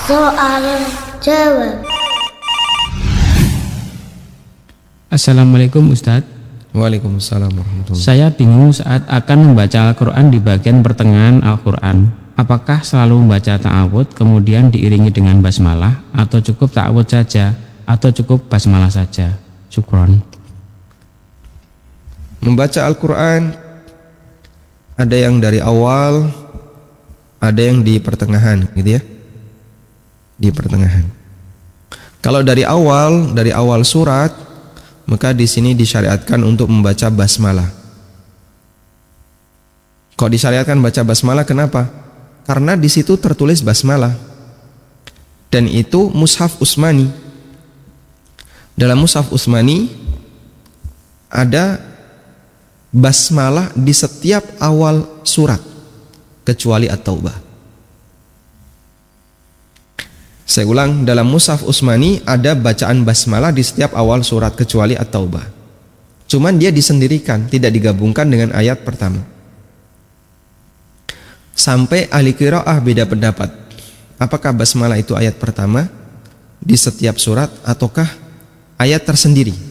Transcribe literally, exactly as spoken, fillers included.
Soal jawab. Assalamualaikum Ustadz. Waalaikumsalam warahmatullahi. Saya bingung saat akan membaca Al-Quran di bagian pertengahan Al-Quran. Apakah selalu membaca ta'awud kemudian diiringi dengan basmalah, atau cukup ta'awud saja, atau cukup basmalah saja? Syukron. Membaca Al-Quran ada yang dari awal, ada yang di pertengahan, gitu ya. Di pertengahan. Kalau dari awal, dari awal surat, maka di sini disyariatkan untuk membaca basmalah. Kok disyariatkan baca basmalah? Kenapa? Karena di situ tertulis basmalah. Dan itu mushaf Utsmani. Dalam mushaf Utsmani ada basmalah di setiap awal surat kecuali At-Taubah. Saya ulang, dalam mushaf Utsmani ada bacaan basmalah di setiap awal surat kecuali At-Taubah. Cuman dia disendirikan, tidak digabungkan dengan ayat pertama. Sampai ahli qiraah beda pendapat. Apakah basmalah itu ayat pertama di setiap surat ataukah ayat tersendiri?